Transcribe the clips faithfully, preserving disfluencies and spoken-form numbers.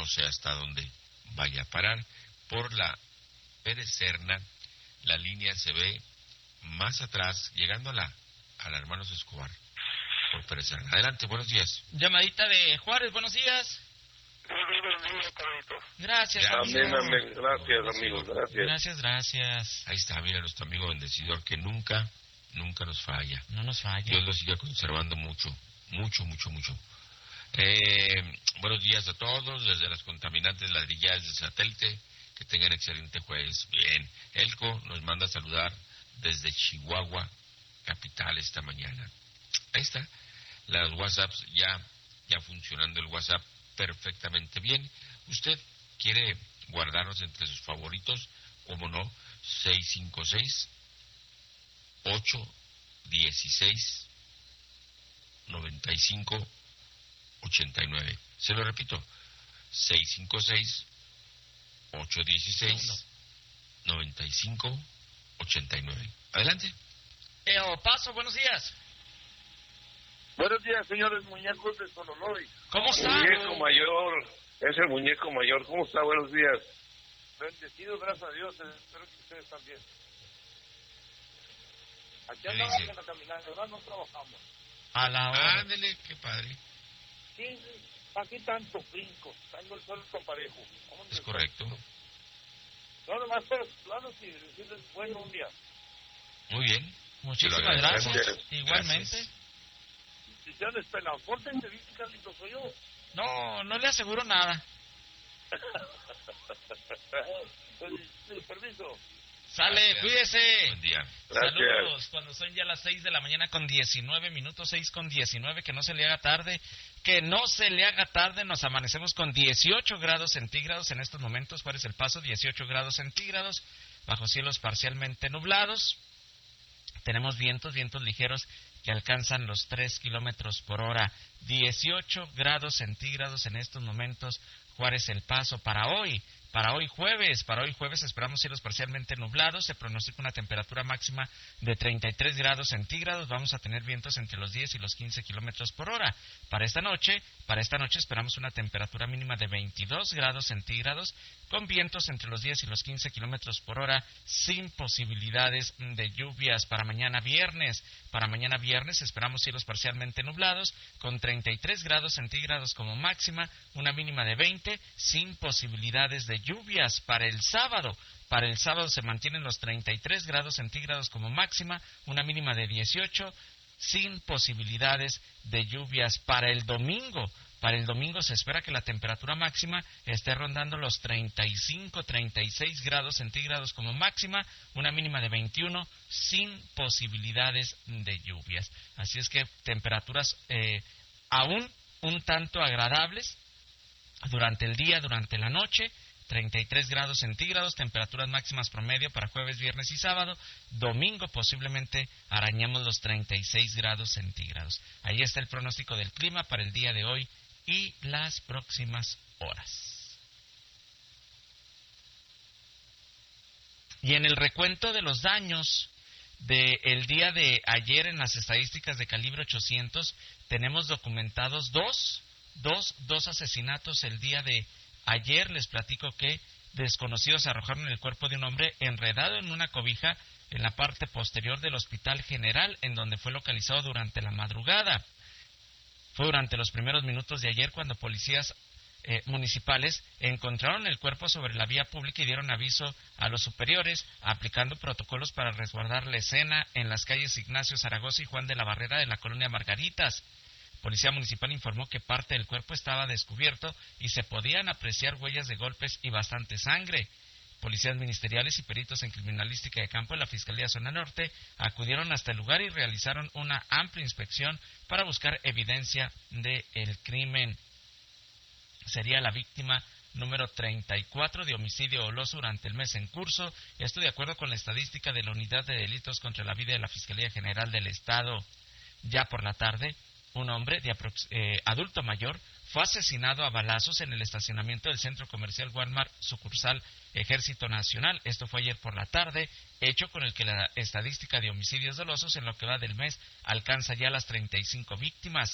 no sé hasta dónde vaya a parar. Por la Pérez Serna, la línea se ve más atrás, llegando a la, a la Hermanos Escobar, por Pérez Serna. Adelante, buenos días. Llamadita de Juárez, buenos días. Gracias, Amén, amigo. amén. Gracias, amigos, gracias. Gracias, gracias. Ahí está, mira, nuestro amigo bendecidor que nunca, nunca nos falla. No nos falla. Dios lo siga conservando mucho, mucho, mucho, mucho. Eh, buenos días a todos, desde las contaminantes ladrilladas del satélite. Que tengan excelente jueves. Bien, Elco nos manda a saludar desde Chihuahua, capital, esta mañana. Ahí está, las WhatsApps ya, ya funcionando el WhatsApp perfectamente bien. Usted quiere guardarnos entre sus favoritos, como no, seis cinco seis, ocho uno seis, nueve cinco ocho nueve. Se lo repito, seis cinco seis, ocho uno seis, nueve cinco ocho nueve. Adelante. El Paso, buenos días. Buenos días, señores muñecos de Sololoy. ¿Cómo está? Muñeco mayor, es el muñeco mayor. ¿Cómo está? Buenos días. Bendecido, gracias a Dios. Espero que ustedes también. Aquí andamos en la caminata, ¿verdad? No trabajamos. A la hora. Ándele, qué padre. Sí, aquí tanto brinco, tengo el suelo tan parejo. Es correcto. No, nomás para planos y decirles buen día. Muy bien. Muchísimas Te lo gracias. agradecemos. Igualmente. Gracias. Si se han despelado, pórtense bien, Carlitos, soy yo. No, no le aseguro nada. Permiso. Sale, Gracias. Cuídese. Buen día. Gracias. Saludos, cuando son ya las seis de la mañana con diecinueve minutos, seis con diecinueve, que no se le haga tarde, que no se le haga tarde, nos amanecemos con dieciocho grados centígrados en estos momentos. Juárez El Paso, dieciocho grados centígrados, bajo cielos parcialmente nublados. Tenemos vientos, vientos ligeros que alcanzan los tres kilómetros por hora, dieciocho grados centígrados en estos momentos. Juárez El Paso para hoy. Para hoy jueves, para hoy jueves esperamos cielos parcialmente nublados, se pronostica una temperatura máxima de treinta y tres grados centígrados, vamos a tener vientos entre los diez y los quince kilómetros por hora. Para esta noche, para esta noche esperamos una temperatura mínima de veintidós grados centígrados, con vientos entre los diez y los quince kilómetros por hora, sin posibilidades de lluvias. Para mañana viernes, para mañana viernes esperamos cielos parcialmente nublados, con treinta y tres grados centígrados como máxima, una mínima de veinte, sin posibilidades de lluvias. Para el sábado, para el sábado se mantienen los treinta y tres grados centígrados como máxima, una mínima de dieciocho, sin posibilidades de lluvias. Para el domingo, para el domingo se espera que la temperatura máxima esté rondando los treinta y cinco, treinta y seis grados centígrados como máxima, una mínima de veintiuno, sin posibilidades de lluvias. Así es que temperaturas eh, aún un tanto agradables durante el día, durante la noche. treinta y tres grados centígrados, temperaturas máximas promedio para jueves, viernes y sábado. Domingo posiblemente arañamos los treinta y seis grados centígrados. Ahí está el pronóstico del clima para el día de hoy y las próximas horas. Y en el recuento de los daños del día de ayer en las estadísticas de calibre ochocientos, tenemos documentados dos, dos, dos asesinatos el día de ayer. Les platico que desconocidos arrojaron el cuerpo de un hombre enredado en una cobija en la parte posterior del Hospital General, en donde fue localizado durante la madrugada. Fue durante los primeros minutos de ayer cuando policías eh, municipales encontraron el cuerpo sobre la vía pública y dieron aviso a los superiores, aplicando protocolos para resguardar la escena en las calles Ignacio Zaragoza y Juan de la Barrera de la colonia Margaritas. Policía Municipal informó que parte del cuerpo estaba descubierto y se podían apreciar huellas de golpes y bastante sangre. Policías ministeriales y peritos en criminalística de campo de la Fiscalía Zona Norte acudieron hasta el lugar y realizaron una amplia inspección para buscar evidencia del crimen. Sería la víctima número treinta y cuatro de homicidio doloso durante el mes en curso, esto de acuerdo con la estadística de la Unidad de Delitos contra la Vida de la Fiscalía General del Estado. Ya por la tarde, un hombre de aprox- eh, adulto mayor fue asesinado a balazos en el estacionamiento del centro comercial Walmart, sucursal Ejército Nacional. Esto fue ayer por la tarde, hecho con el que la estadística de homicidios dolosos en lo que va del mes alcanza ya las treinta y cinco víctimas.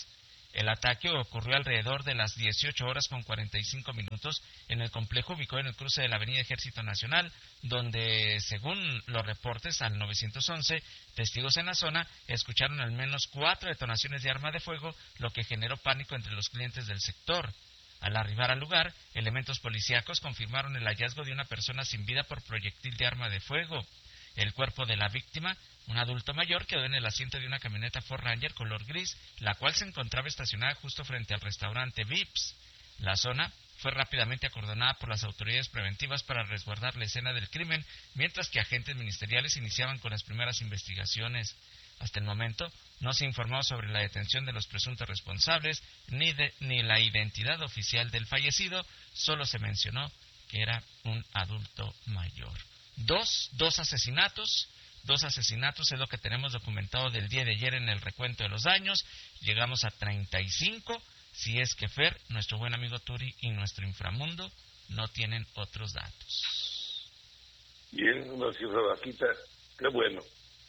El ataque ocurrió alrededor de las dieciocho horas con cuarenta y cinco minutos en el complejo ubicado en el cruce de la avenida Ejército Nacional, donde, según los reportes al nueve once, testigos en la zona escucharon al menos cuatro detonaciones de arma de fuego, lo que generó pánico entre los clientes del sector. Al arribar al lugar, elementos policíacos confirmaron el hallazgo de una persona sin vida por proyectil de arma de fuego. El cuerpo de la víctima, un adulto mayor, quedó en el asiento de una camioneta Ford Ranger color gris, la cual se encontraba estacionada justo frente al restaurante Vips. La zona fue rápidamente acordonada por las autoridades preventivas para resguardar la escena del crimen, mientras que agentes ministeriales iniciaban con las primeras investigaciones. Hasta el momento, no se informó sobre la detención de los presuntos responsables ni, de, ni la identidad oficial del fallecido, solo se mencionó que era un adulto mayor. Dos, dos asesinatos, dos asesinatos es lo que tenemos documentado del día de ayer en el recuento de los daños. Llegamos a treinta y cinco, si es que Fer, nuestro buen amigo Turi y nuestro inframundo no tienen otros datos. Y es una cifra bajita, qué bueno.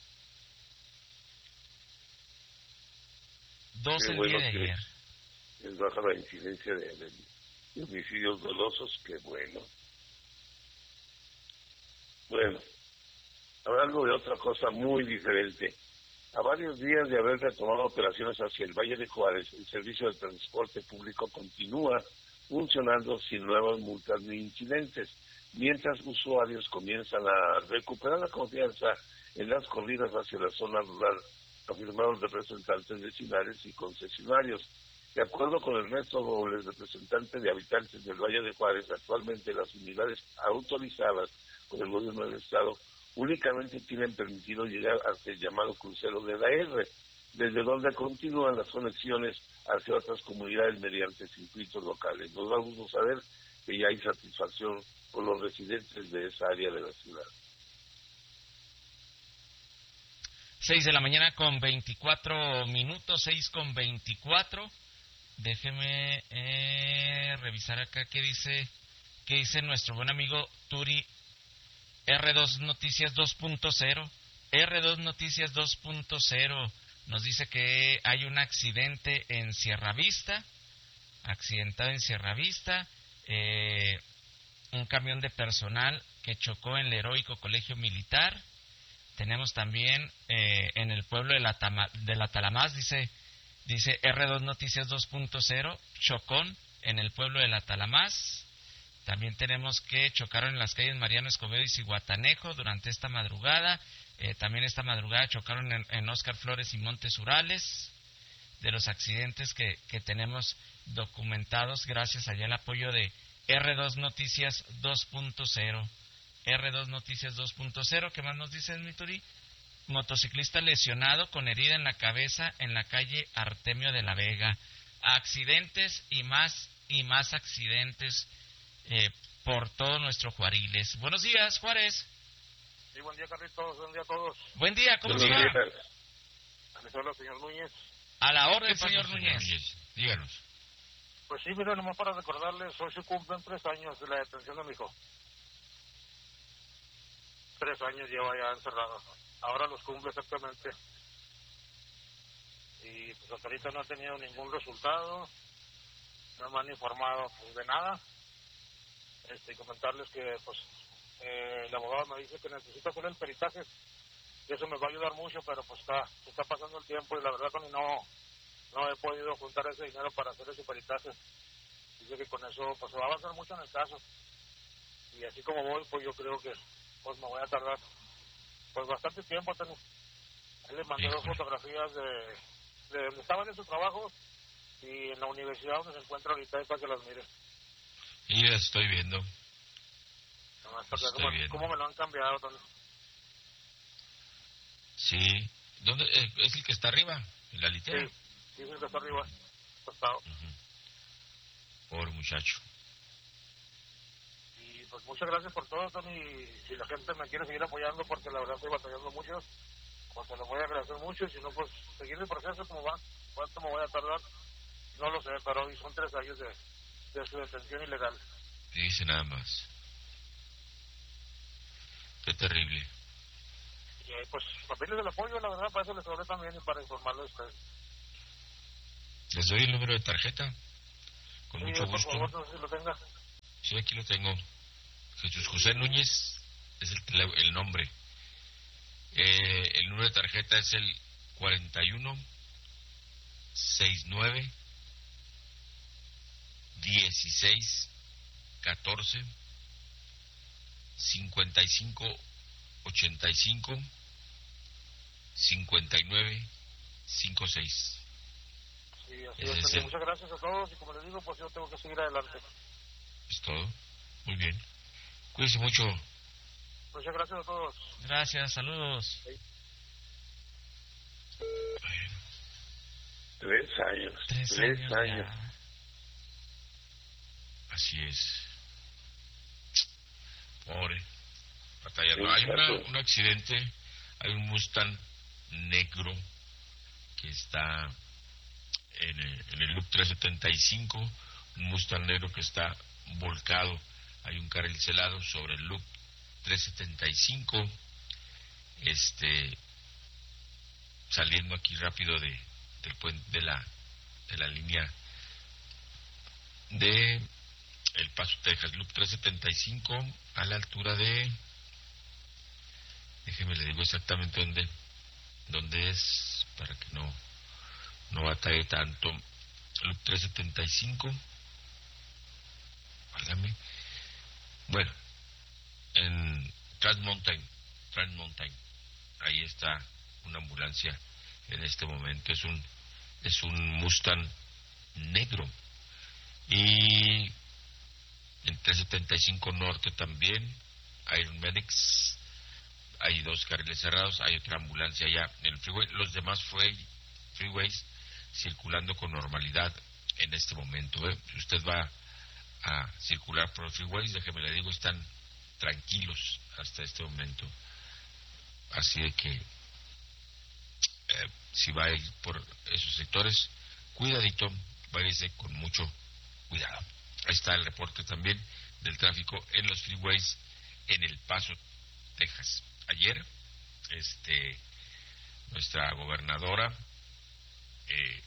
Dos qué el bueno día de ayer. Es baja la incidencia de, de, de homicidios dolosos, qué bueno. Bueno, hablando de otra cosa muy diferente. A varios días de haber retomado operaciones hacia el Valle de Juárez, el servicio de transporte público continúa funcionando sin nuevas multas ni incidentes, mientras usuarios comienzan a recuperar la confianza en las corridas hacia la zona rural, afirmaron representantes vecinales y concesionarios. De acuerdo con Ernesto Robles, representante de habitantes del Valle de Juárez, actualmente las unidades autorizadas por el gobierno del estado únicamente tienen permitido llegar hasta el llamado crucero de la R, desde donde continúan las conexiones hacia otras comunidades mediante circuitos locales. Nos da gusto saber que ya hay satisfacción por los residentes de esa área de la ciudad. Seis de la mañana con veinticuatro minutos, seis con veinticuatro. Déjeme eh, revisar acá qué dice, qué dice nuestro buen amigo Turi. R dos Noticias dos punto cero, R dos Noticias dos punto cero nos dice que hay un accidente en Sierra Vista, accidentado en Sierra Vista, eh, un camión de personal que chocó en el heroico colegio militar. Tenemos también eh, en el pueblo de la, Tama, de la Talamás, dice, dice R dos Noticias dos punto cero, chocón en el pueblo de la Talamás. También tenemos que chocaron en las calles Mariano Escobedo y Cihuatanejo durante esta madrugada. Eh, también esta madrugada chocaron en, en Óscar Flores y Montes Urales. De los accidentes que, que tenemos documentados gracias allá al apoyo de R dos Noticias dos punto cero. R dos Noticias dos punto cero, ¿qué más nos dicen, Mituri? Motociclista lesionado con herida en la cabeza en la calle Artemio de la Vega. Accidentes y más y más accidentes Eh, por todo nuestro Juariles. Buenos días, Juárez. Sí, buen día, Carlitos. Buen día a todos. Buen día, ¿cómo Buenos está? días. Hola, señor Núñez. A la orden, ¿Qué señor pasa, Núñez. Díganos. Pues sí, mira, nomás para recordarles, hoy se cumplen tres años de la detención de mi hijo. Tres años lleva ya encerrado. Ahora los cumple exactamente. Y pues hasta ahorita no ha tenido ningún resultado. No me han informado pues, de nada. Este, y comentarles que pues eh, el abogado me dice que necesito hacer el peritaje y eso me va a ayudar mucho, pero pues está se está pasando el tiempo y la verdad que no no he podido juntar ese dinero para hacer ese peritaje. Dice que con eso pues se va a avanzar mucho en el caso y así como voy pues yo creo que pues me voy a tardar pues bastante tiempo. Tengo, él le mandé dos fotografías de, de donde estaban en su trabajo y en la universidad donde se encuentra ahorita para que las mire. Y las estoy viendo. No, ¿cómo, ¿Cómo me lo han cambiado también? Sí. ¿Dónde? Eh, ¿Es el que está arriba? ¿En la litera? Sí, sí, es el que está arriba. Costado. Uh-huh. Pobre muchacho. Y pues muchas gracias por todo, Tony. Si la gente me quiere seguir apoyando, porque la verdad estoy batallando mucho, pues se lo voy a agradecer mucho. Y si no, pues seguir el proceso como va. ¿Cuánto me voy a tardar? No lo sé, pero hoy son tres años de... de su detención ilegal. Dice nada más. Qué terrible. Y eh, pues, papeles del apoyo, la verdad, para eso les hablé también y para informarlo a ustedes. Les doy el número de tarjeta. Con sí, mucho por gusto. favor, no sé si lo tenga. Sí, aquí lo tengo. Jesús José Núñez es el, tele, el nombre. Eh, el número de tarjeta es el cuarenta y uno sesenta y nueve dieciséis catorce cincuenta y cinco ochenta y cinco cincuenta y nueve cincuenta y seis. Sí, así Ese es. es el... Muchas gracias a todos y como les digo, pues yo tengo que seguir adelante. Es todo. Muy bien. Cuídense mucho. Muchas gracias a todos. Gracias, saludos. Bueno. Tres años. Tres, Tres años. años. Ya. Así es. Pobre. Batallando. Sí, Hay una, claro. un accidente. Hay un Mustang negro que está en el, en el Loop trescientos setenta y cinco. Un Mustang negro que está volcado. Hay un carril celado sobre el Loop trescientos setenta y cinco. Este. Saliendo aquí rápido de, del puente de la, de la línea de El Paso, Texas, Loop trescientos setenta y cinco, a la altura de, déjeme le digo exactamente dónde, dónde es, para que no, no batalle tanto. Loop trescientos setenta y cinco, válgame, bueno, en Trans Mountain, Trans Mountain, ahí está una ambulancia en este momento. Es un es un Mustang negro. Y en trescientos setenta y cinco Norte también Iron Medics, hay dos carriles cerrados, hay otra ambulancia allá en el freeway. Los demás free, freeways circulando con normalidad en este momento, ¿eh? Si usted va a circular por los freeways, déjeme le digo, están tranquilos hasta este momento. Así de que Eh, si va a ir por esos sectores, cuidadito, váyase con mucho cuidado. Ahí está el reporte también del tráfico en los freeways en El Paso, Texas. Ayer, este, nuestra gobernadora, eh,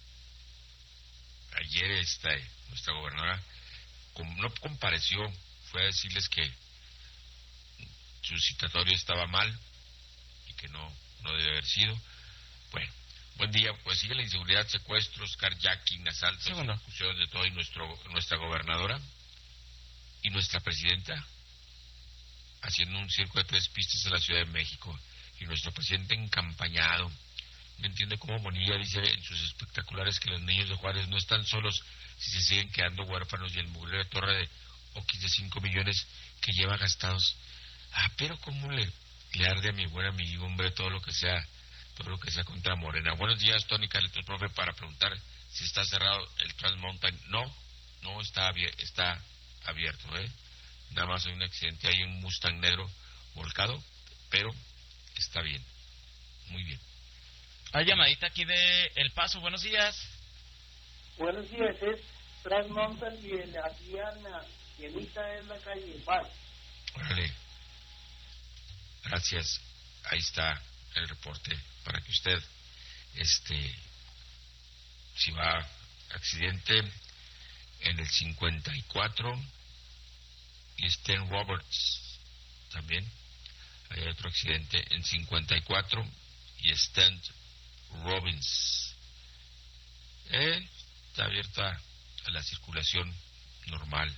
ayer esta, nuestra gobernadora com, no compareció, fue a decirles que su citatorio estaba mal y que no, no debe haber sido. Bueno, buen día. Pues sigue la inseguridad, secuestros, carjacking, asaltos, ejecuciones de todo, y nuestro, nuestra gobernadora y nuestra presidenta haciendo un circo de tres pistas en la Ciudad de México, y nuestro presidente encampañado. No entiende cómo Bonilla dice en sus espectaculares que los niños de Juárez no están solos si se siguen quedando huérfanos, y el mugrero de torre de Oquis de cinco millones que lleva gastados. Ah, pero cómo le, le arde a mi buen amigo, hombre, todo lo que sea todo lo que sea contra Morena. Buenos días, Tony Carlitos, profe, para preguntar si está cerrado el Trans Mountain. No, no está abierto, está abierto, ¿eh? Nada más hay un accidente, hay un Mustang negro volcado, pero está bien, muy bien. Hay llamadita aquí de El Paso, buenos días. Buenos días, es Trans Mountain y en Adriana, y en esta es la calle Paz. Órale, gracias, ahí está el reporte para que usted, este, si va a accidente en el cincuenta y cuatro y Stan Roberts también, hay otro accidente en cincuenta y cuatro y Stan Robbins. Eh, está abierta a la circulación normal.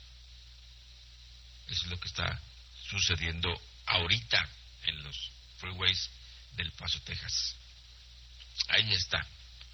Eso es lo que está sucediendo ahorita en los freeways del Paso, Texas. Ahí está.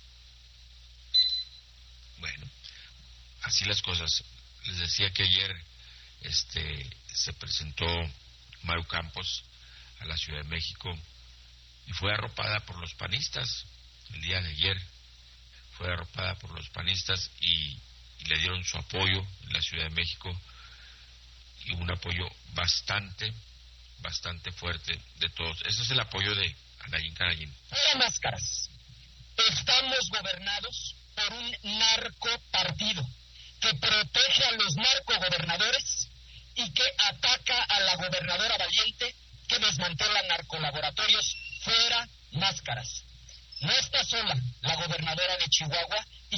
Bueno, así las cosas. Les decía que ayer este se presentó Maru Campos a la Ciudad de México y fue arropada por los panistas. El día de ayer fue arropada por los panistas y, y le dieron su apoyo en la Ciudad de México, y un apoyo bastante bastante fuerte de todos. Ese es el apoyo de Anayín Canayín. Hola, máscaras. Estamos gobernados por un narcopartido que protege a los narcogobernadores y que ataca a la gobernadora valiente que desmantela narcolaboratorios. Fuera máscaras. No está sola la gobernadora de Chihuahua,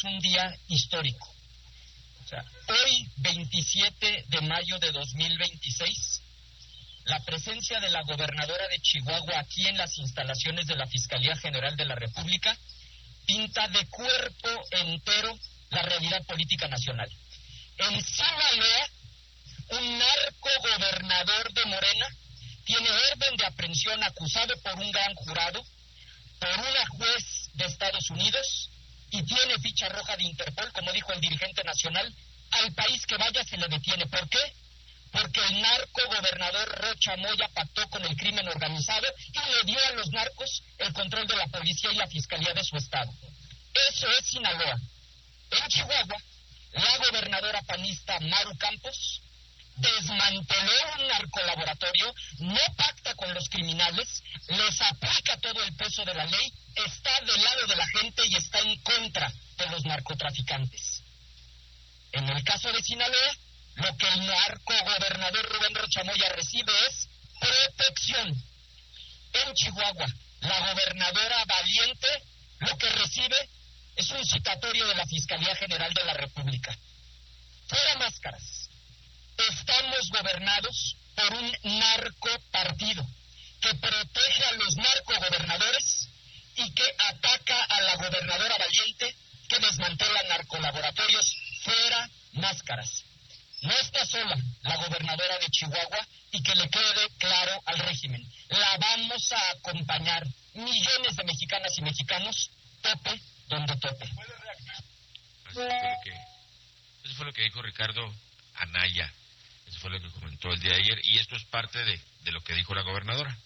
un día histórico. O sea, hoy, veintisiete de mayo de dos mil veintiséis, la presencia de la gobernadora de Chihuahua aquí en las instalaciones de la Fiscalía General de la República pinta de cuerpo entero la realidad política nacional. En Sinaloa, un narco gobernador de Morena tiene orden de aprehensión acusado por un gran jurado, por una juez de Estados Unidos, y tiene ficha roja de Interpol, como dijo el dirigente nacional. Al país que vaya se le detiene. ¿Por qué? Porque el narco gobernador Rocha Moya pactó con el crimen organizado y le dio a los narcos el control de la policía y la fiscalía de su estado. Eso es Sinaloa. En Chihuahua, la gobernadora panista Maru Campos desmanteló un narcolaboratorio, no pacta con los criminales, les aplica todo el peso de la ley, está del lado de la gente y está en contra de los narcotraficantes. En el caso de Sinaloa, lo que el narcogobernador Rubén Rocha Moya recibe es protección. En Chihuahua, la gobernadora Valiente lo que recibe es un citatorio de la Fiscalía General de la República. Fuera máscaras. Estamos gobernados por un narcopartido que protege a los narcogobernadores y que ataca a la gobernadora Valiente, que desmantela narcolaboratorios. Fuera máscaras. No está sola la gobernadora de Chihuahua, y que le quede claro al régimen. La vamos a acompañar, millones de mexicanas y mexicanos, tope donde tope. Eso fue lo que, eso fue lo que dijo Ricardo Anaya. Eso fue lo que comentó el día de ayer, y esto es parte de, de lo que dijo la gobernadora.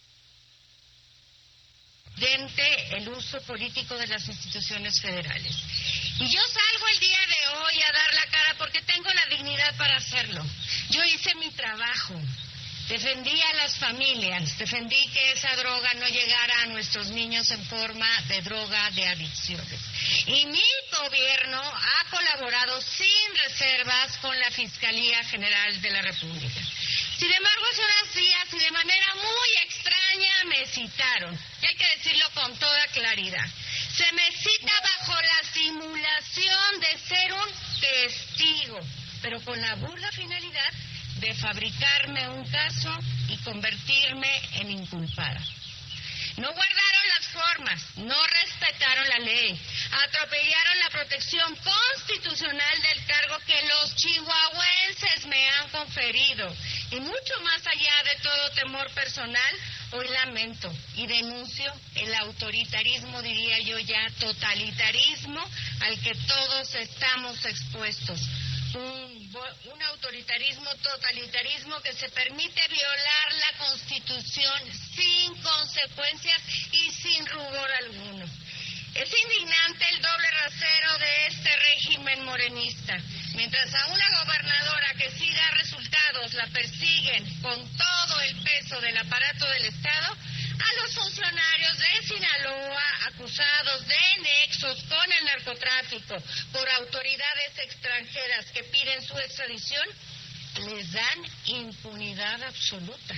El uso político de las instituciones federales. Y yo salgo el día de hoy a dar la cara porque tengo la dignidad para hacerlo. Yo hice mi trabajo, defendí a las familias, defendí que esa droga no llegara a nuestros niños en forma de droga de adicciones. Y mi gobierno ha colaborado sin reservas con la Fiscalía General de la República. Sin embargo, hace unos días y de manera muy extraña me citaron, y hay que decirlo con toda claridad. Se me cita bajo la simulación de ser un testigo, pero con la burda finalidad de fabricarme un caso y convertirme en inculpada. No guardaron las formas, no respetaron la ley, atropellaron la protección constitucional del cargo que los chihuahuenses me han conferido. Y mucho más allá de todo temor personal, hoy lamento y denuncio el autoritarismo, diría yo ya, totalitarismo al que todos estamos expuestos. Un, un autoritarismo, totalitarismo que se permite violar la Constitución sin consecuencias y sin rubor alguno. Es indignante el doble rasero de este régimen morenista. Mientras a una gobernadora que sí da resultados la persiguen con todo el peso del aparato del Estado, a los funcionarios de Sinaloa acusados de nexos con el narcotráfico por autoridades extranjeras que piden su extradición, les dan impunidad absoluta.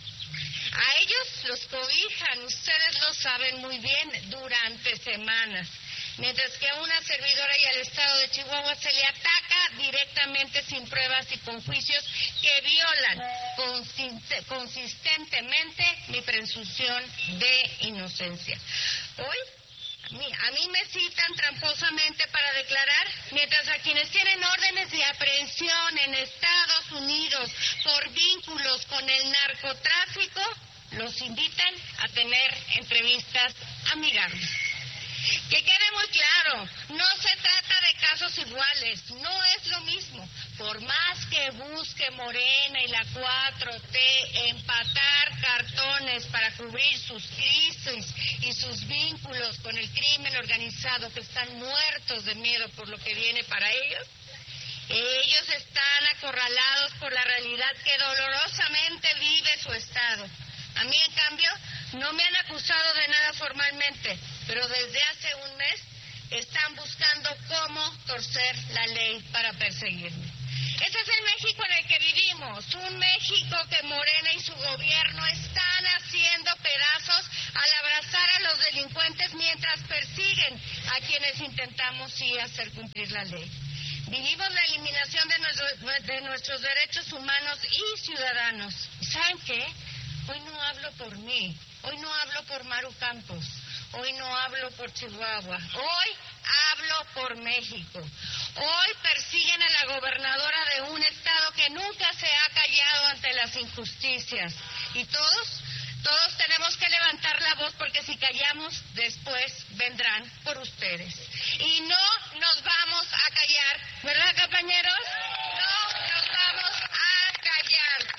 A ellos los cobijan, ustedes lo saben muy bien, durante semanas, mientras que a una servidora y al Estado de Chihuahua se le ataca directamente sin pruebas y con juicios que violan consist- consistentemente mi presunción de inocencia. Hoy a mí, a mí me citan tramposamente para declarar, mientras a quienes tienen órdenes de aprehensión en Estados Unidos por vínculos con el narcotráfico, los invitan a tener entrevistas amigables. Que quede muy claro, no se trata de casos iguales, no es lo mismo. Por más que busque Morena y la cuatro T empatar cartones para cubrir sus crisis y sus vínculos con el crimen organizado, que están muertos de miedo por lo que viene para ellos, ellos están acorralados por la realidad que dolorosamente vive su Estado. A mí, en cambio, no me han acusado de nada formalmente, pero desde hace un mes están buscando cómo torcer la ley para perseguirme. Ese es el México en el que vivimos, un México que Morena y su gobierno están haciendo pedazos al abrazar a los delincuentes mientras persiguen a quienes intentamos sí hacer cumplir la ley. Vivimos la eliminación de, nuestro, de nuestros derechos humanos y ciudadanos. ¿Saben qué? Hoy no hablo por mí, hoy no hablo por Maru Campos, hoy no hablo por Chihuahua, hoy hablo por México. Hoy persiguen a la gobernadora de un estado que nunca se ha callado ante las injusticias. Y todos, todos tenemos que levantar la voz porque si callamos, después vendrán por ustedes. Y no nos vamos a callar, ¿verdad, compañeros? No nos vamos a callar.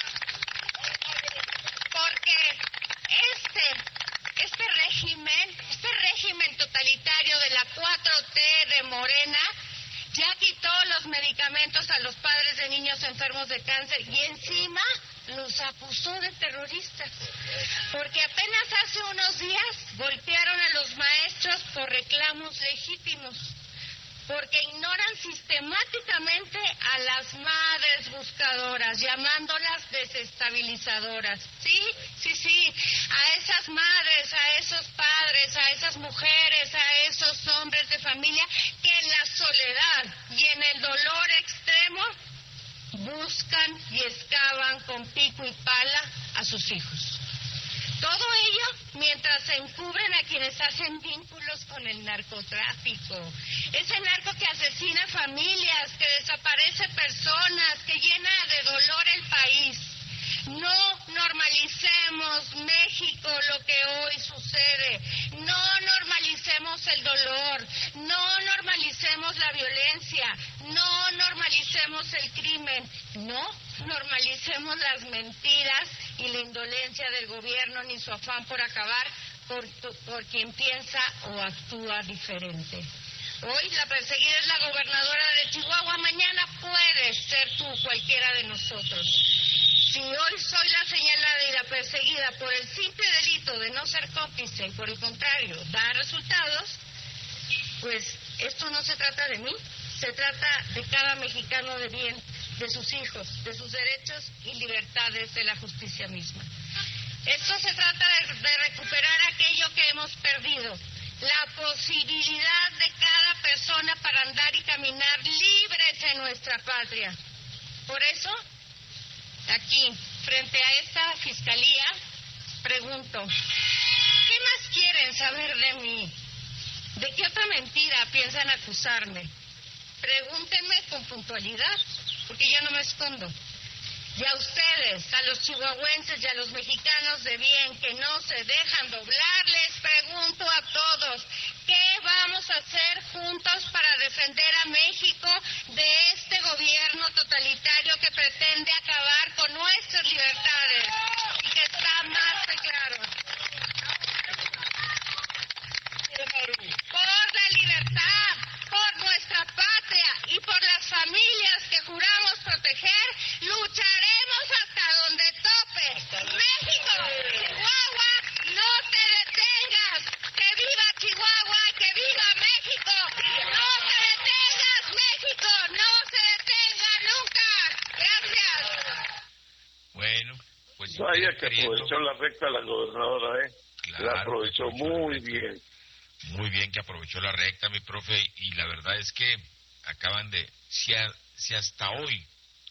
Porque este, este régimen, este régimen totalitario de la cuatro T de Morena, ya quitó los medicamentos a los padres de niños enfermos de cáncer y encima los acusó de terroristas. Porque apenas hace unos días golpearon a los maestros por reclamos legítimos. Porque ignoran sistemáticamente a las madres buscadoras, llamándolas desestabilizadoras. Sí, sí, sí, a esas madres, a esos padres, a esas mujeres, a esos hombres de familia que en la soledad y en el dolor extremo buscan y excavan con pico y pala a sus hijos. Todo ello mientras se encubren a quienes hacen vínculos con el narcotráfico. Ese narco que asesina familias, que desaparece personas, que llena de dolor el país. No normalicemos, México, lo que hoy sucede. No normalicemos el dolor. No normalicemos la violencia. No normalicemos el crimen. No normalicemos las mentiras y la indolencia del gobierno ni su afán por acabar por, por quien piensa o actúa diferente. Hoy la perseguida es la gobernadora de Chihuahua, mañana puedes ser tú, cualquiera de nosotros. Si hoy soy la señalada y la perseguida por el simple delito de no ser cómplice y por el contrario da resultados, pues esto no se trata de mí, se trata de cada mexicano de bien, de sus hijos, de sus derechos y libertades, de la justicia misma. Esto se trata de, de recuperar aquello que hemos perdido, la posibilidad de cada persona para andar y caminar libres en nuestra patria. Por eso, aquí, frente a esta fiscalía, pregunto, ¿qué más quieren saber de mí? ¿De qué otra mentira piensan acusarme? Pregúntenme con puntualidad, porque yo no me escondo. Y a ustedes, a los chihuahuenses y a los mexicanos de bien que no se dejan doblar, les pregunto a todos, ¿qué vamos a hacer juntos para defender a México de este gobierno totalitario que pretende acabar con nuestras libertades y que está más que claro? Por la libertad, por nuestra patria y por las familias que juramos proteger, lucharemos hasta donde tope. México, Chihuahua, no te detengas. Que viva Chihuahua, que viva México. No te detengas, México, no se detenga nunca. Gracias. Bueno, pues vaya que aprovechó la recta la gobernadora, ¿eh? Claro, la aprovechó muy bien. Muy bien que aprovechó la recta, mi profe, y la verdad es que acaban de, si, a, si hasta hoy,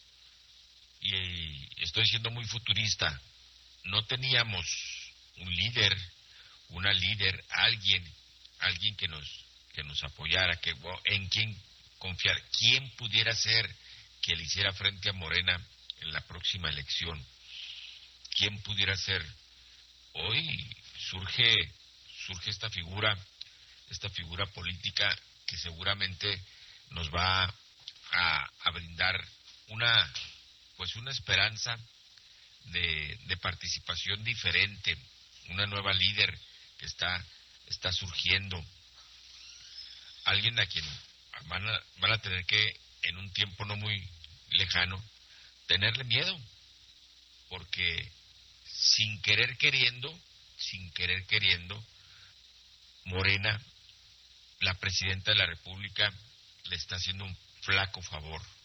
y estoy siendo muy futurista, no teníamos un líder, una líder, alguien, alguien que nos, que nos apoyara, que en quien confiar, quién pudiera ser que le hiciera frente a Morena en la próxima elección, quién pudiera ser. Hoy surge, surge esta figura, esta figura política que seguramente nos va a, a brindar una, pues una esperanza de, de participación diferente, una nueva líder que está, está surgiendo, alguien a quien van a, van a tener que en un tiempo no muy lejano tenerle miedo, porque sin querer queriendo, sin querer queriendo, Morena, la presidenta de la República, le está haciendo un flaco favor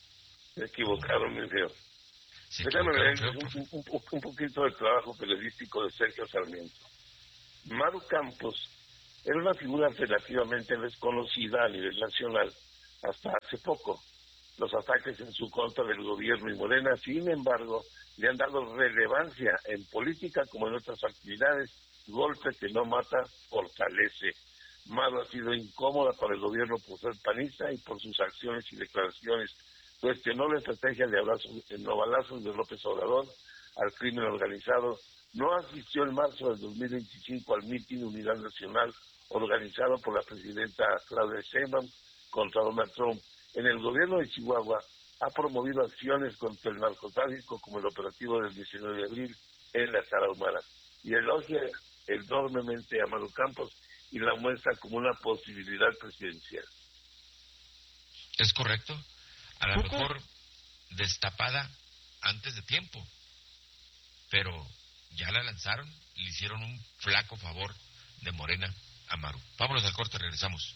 Se equivocaron, mi feo. Se Déjame equivocaron ver feo, un, profe. un, un, un poquito del trabajo periodístico de Sergio Sarmiento. Maru Campos era una figura relativamente desconocida a nivel nacional hasta hace poco. Los ataques en su contra del gobierno y Morena, sin embargo, le han dado relevancia en política como en otras actividades. Golpe que no mata, fortalece. Maru ha sido incómoda para el gobierno por ser panista y por sus acciones y declaraciones. Cuestionó la estrategia de abrazos, no balazos de López Obrador al crimen organizado. No asistió en marzo del dos mil veinticinco al mitin de Unidad Nacional organizado por la presidenta Claudia Sheinbaum contra Donald Trump. En el gobierno de Chihuahua ha promovido acciones contra el narcotráfico como el operativo del diecinueve de abril en la Tarahumara. Y elogia enormemente a Maru Campos y la muestra como una posibilidad presidencial. Es correcto. A lo mejor destapada antes de tiempo, pero ya la lanzaron y le hicieron un flaco favor de Morena a Maru. Vámonos al corte, regresamos.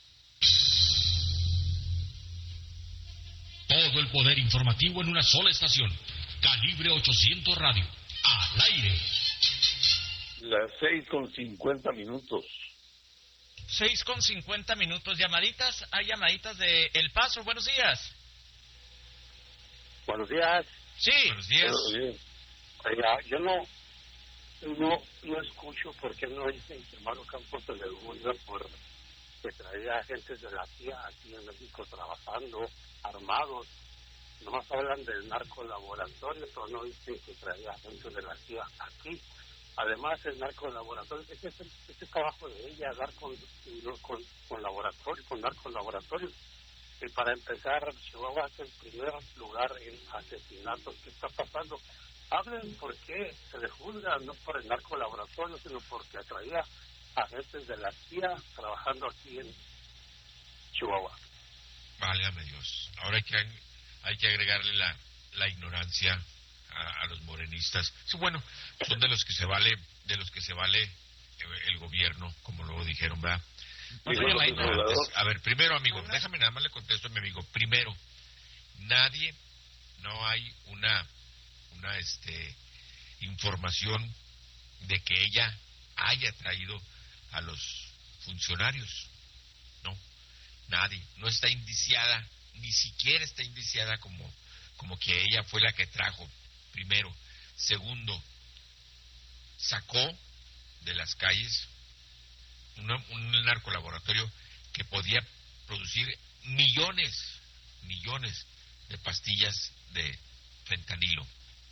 Todo el poder informativo en una sola estación. Calibre ochocientos Radio. Al aire. Las seis con cincuenta minutos. seis con cincuenta minutos. Llamaditas, hay llamaditas de El Paso. Buenos días. Buenos días. Sí. Buenos días. Oiga, yo no, no, no escucho por qué no dicen que Maru Campos se le juzga por que traía agentes de la C I A aquí en México trabajando, armados. Nomás hablan del narcolaboratorio, pero no dicen que traía agentes de la C I A aquí. Además, el narcolaboratorio, ese es el ese trabajo de ella, dar con, con, con laboratorio, con narcolaboratorios. Y para empezar, Chihuahua es el primer lugar en asesinatos que está pasando. Hablen por qué se le juzga, no por el narcolaboratorio, sino porque traía agentes de la C I A trabajando aquí en Chihuahua. Válgame Dios. Ahora hay que, hay que agregarle la, la ignorancia a, a los morenistas. Sí, bueno, son de los que se vale, de los que se vale el gobierno, como luego dijeron, ¿verdad? Sí, Bueno, sí, antes, a ver, primero, amigo, déjame nada más le contesto a mi amigo. Primero, nadie, no hay una, una, este, información de que ella haya traído a los funcionarios. No, nadie. No está indiciada, ni siquiera está indiciada como, como que ella fue la que trajo. Primero. Segundo, sacó de las calles una, un narcolaboratorio que podía producir millones, millones de pastillas de fentanilo.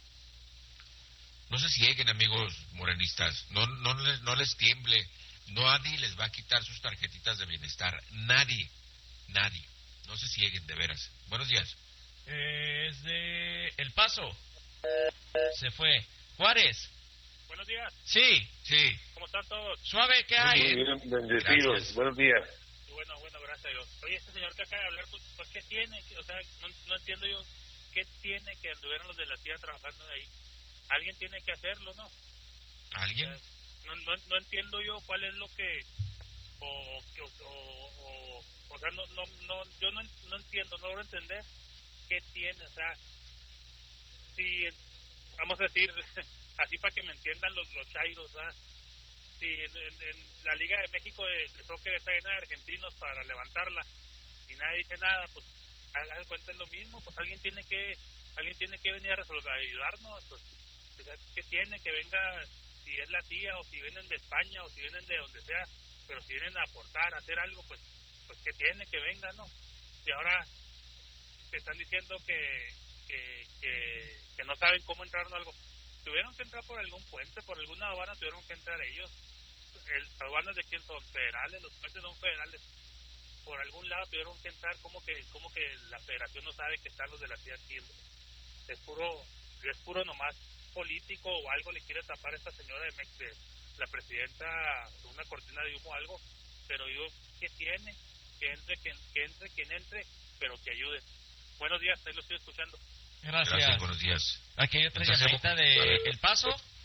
No se cieguen, amigos morenistas, no, no, no les tiemble, nadie les va a quitar sus tarjetitas de bienestar, nadie, nadie, no se cieguen, de veras. Buenos días. Eh, es de El Paso. Se fue. Juárez. Buenos días. Sí. Sí. ¿Cómo están todos? Suave, ¿qué Muy hay? bien, bendecidos. Gracias. Buenos días. Bueno, bueno, gracias a Dios. Oye, este señor que acaba de hablar, pues, pues ¿qué tiene? O sea, no, no entiendo yo qué tiene que anduvieron los de la C I A trabajando ahí. Alguien tiene que hacerlo, ¿no? ¿Alguien? O sea, no, no, no entiendo yo cuál es lo que... O, o, o, o, o sea, no, no, no, yo no, no entiendo, no logro entender qué tiene, o sea, si, vamos a decir, así para que me entiendan los, los chairos, ¿verdad? Si en, en, en la Liga de México de, de soccer está llena de argentinos para levantarla y nadie dice nada, pues hagan cuenta es lo mismo, pues alguien tiene que alguien tiene que venir a resolver, a ayudarnos, pues que tiene que venga, si es la tía o si vienen de España o si vienen de donde sea, pero si vienen a aportar, a hacer algo, pues pues que tiene que venga, ¿no? Y ahora te están diciendo que que, que que no saben cómo entrar en algo. Tuvieron que entrar por algún puente, por alguna aduana tuvieron que entrar ellos. El, las aduanas de quién son federales, los puentes son federales. Por algún lado tuvieron que entrar, como que como que la federación no sabe que están los de la ciudad aquí. Es puro, es puro nomás político o algo le quiere tapar a esta señora de, Mex, de la presidenta, una cortina de humo o algo, pero yo, ¿qué tiene? Que entre, que, que entre, quien entre, pero que ayude. Buenos días, ahí lo estoy escuchando. Gracias. Gracias, buenos días. Aquí hay otra Entonces, llamadita de El Paso.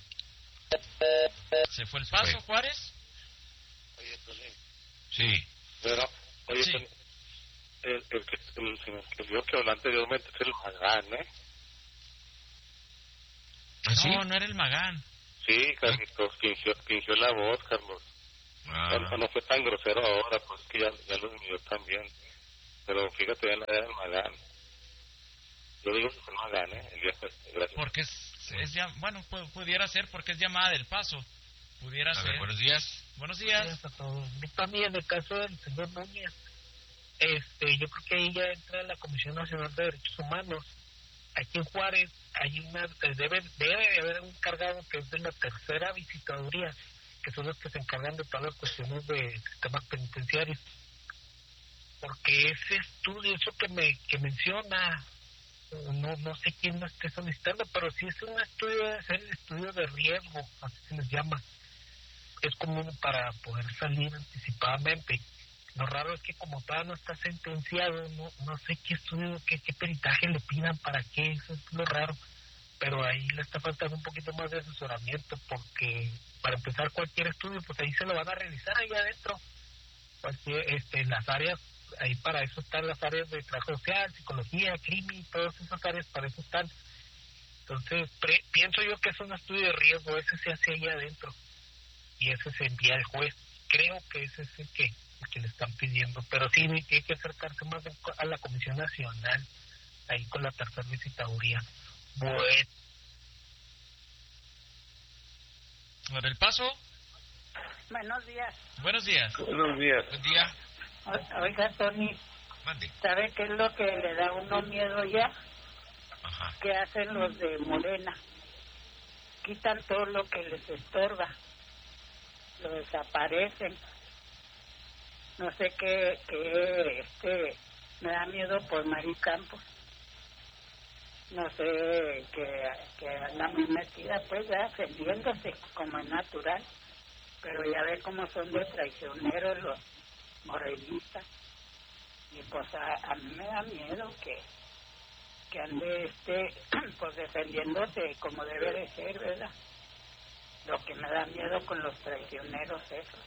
¿Se fue El Paso, Sí. Juárez? Oye, pues, Sí. pero, oye, Sí. pues, el, el que el, el que yo que hablé anteriormente es el Magán, ¿eh? ¿Ah, sí? No, no era el Magán. Sí, Carlitos, fingió, fingió la voz, Carlos. Ah. No, no fue tan grosero ahora, pues que ya, ya lo midió también. Pero fíjate, ya era el Magán. Yo digo que fue el Magán, ¿eh? El viejo, gracias. Porque es, es ya, bueno, pu- pudiera ser porque es llamada del Paso. Pudiera A ser. ver, buenos días. Buenos días. Gracias a todos. Y también en el caso del señor Núñez, este, yo creo que ahí ya entra la Comisión Nacional de Derechos Humanos. Aquí en Juárez hay una, debe, debe de haber un encargado que es de la tercera visitaduría, que son los que se encargan de todas las cuestiones de sistemas penitenciarios. Porque ese estudio, eso que me que menciona, no no sé quién lo esté solicitando, pero sí es un estudio, es el estudio de riesgo, así se les llama. Es común para poder salir anticipadamente. Lo raro es que como todavía no está sentenciado, no no sé qué estudio, qué, qué peritaje le pidan, para qué, eso es lo raro. Pero ahí le está faltando un poquito más de asesoramiento, porque para empezar cualquier estudio, pues ahí se lo van a realizar ahí adentro. Cualquier, este, las áreas, ahí para eso están las áreas de trabajo social, psicología, crimen, todas esas áreas para eso están. Entonces, pre, pienso yo que es un estudio de riesgo, ese se hace ahí adentro. Y ese se envía al juez. Creo que ese es el que, el que le están pidiendo. Pero sí, tiene que acercarse más a la Comisión Nacional, ahí con la tercera visitaduría. Bueno. ¿Por el Paso? Buenos días. Buenos días. Buenos días. Buen día. O- Oiga, Tony, Mande. ¿sabe qué es lo que le da a uno miedo ya? Ajá. ¿Qué hacen los de Morena? Quitan todo lo que les estorba. Lo desaparecen. No sé qué, qué, este, me da miedo por Mari Campos. No sé, que, que anda muy metida, pues ya defendiéndose como es natural. Pero ya ve cómo son de traicioneros los morenistas. Y pues a, a mí me da miedo que, que ande este, pues defendiéndose como debe de ser, ¿verdad? Lo que me da miedo con los traicioneros eso.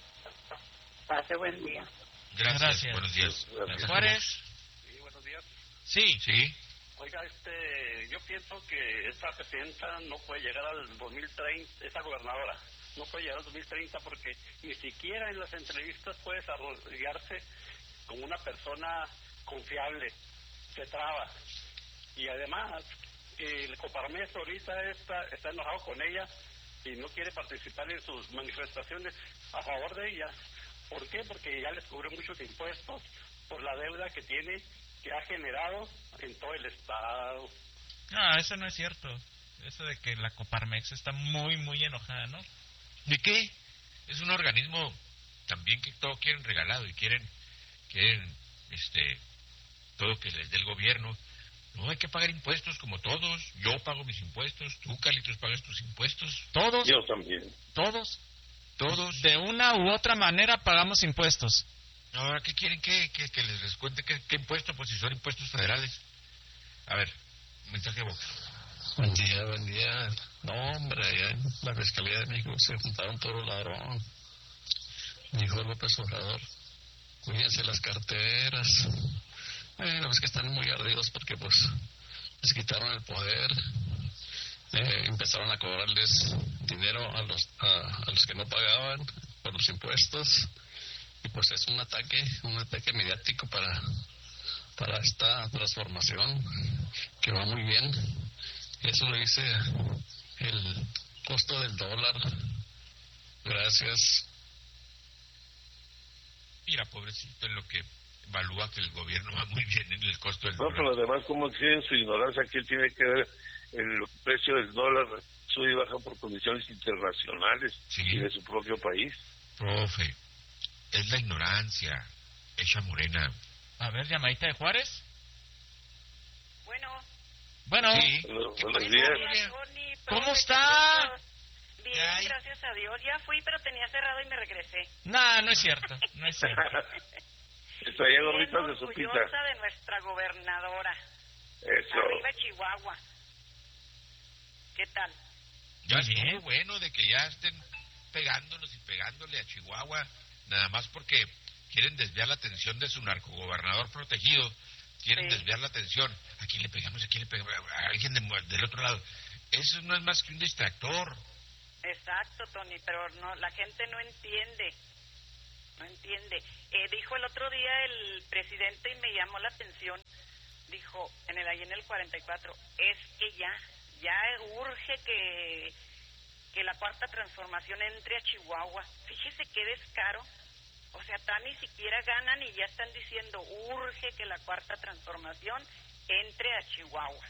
Pase buen día. Gracias. Gracias. Buenos días. Gracias. Juárez. Sí, buenos días. Sí. Sí. Oiga, este, yo pienso que esta presidenta no puede llegar al dos mil treinta, esa gobernadora, no puede llegar al dos mil treinta porque ni siquiera en las entrevistas puede desarrollarse como una persona confiable, se traba. Y además, el Coparmex ahorita está, está enojado con ella y no quiere participar en sus manifestaciones a favor de ella. ¿Por qué? Porque ya les cubre muchos impuestos por la deuda que tiene, que ha generado en todo el estado. No, eso no es cierto. Eso de que la Coparmex está muy, muy enojada, ¿no? ¿De qué? Es un organismo también que todo quieren regalado y quieren, quieren, este, todo que les dé el gobierno. No, hay que pagar impuestos como todos. Yo pago mis impuestos, tú, Carlitos, pagas tus impuestos. Todos, Yo también. todos, Todos. de una u otra manera pagamos impuestos. Ahora, ¿qué quieren que, que, que les descuente? ¿Qué, ¿Qué impuesto? Pues si son impuestos federales. A ver, mensaje de boca. Buen día, buen día. No, hombre, allá en la Fiscalía de México se juntaron toro ladrón. Dijo López Obrador, cuídense las carteras. Bueno, es que están muy ardidos porque pues les quitaron el poder. Eh, empezaron a cobrarles dinero a los a, a los que no pagaban por los impuestos. Y pues es un ataque, un ataque mediático para, para esta transformación que va muy bien. Eso lo dice el costo del dólar. Gracias. Mira, pobrecito, en lo que evalúa que el gobierno va muy bien en el costo del No, dólar. pero además, como tienen su ignorancia, que él tiene que ver el precio del dólar sube y baja por condiciones internacionales Sí. y de su propio país. Profe, es la ignorancia hecha morena. A ver, llamadita de Juárez. Bueno, Bueno, Sí. Bueno, ¿Qué buenos pasó, días. Gloria? Tony, ¿Cómo profe, está? saludos. Bien, Ay. gracias a Dios. Ya fui, pero tenía cerrado y me regresé. no, no es cierto, no es cierto. Traía gorritas de Bien sopita. orgullosa de nuestra gobernadora. Eso. Arriba Chihuahua. ¿Qué tal? Ya Muy bien. estuvo bueno de que ya estén pegándonos y pegándole a Chihuahua, nada más porque quieren desviar la atención de su narcogobernador protegido, quieren Sí. desviar la atención. ¿A quién le pegamos? ¿A quién le pegamos? A alguien de- del otro lado. Eso no es más que un distractor. Exacto, Tony, pero no, la gente no entiende, no entiende. Eh, dijo el otro día el presidente y me llamó la atención, dijo en el ahí en el cuarenta y cuatro, es que ya, ya urge que, que la cuarta transformación entre a Chihuahua. Fíjese qué descaro, o sea, tan ni siquiera ganan y ya están diciendo, urge que la cuarta transformación entre a Chihuahua.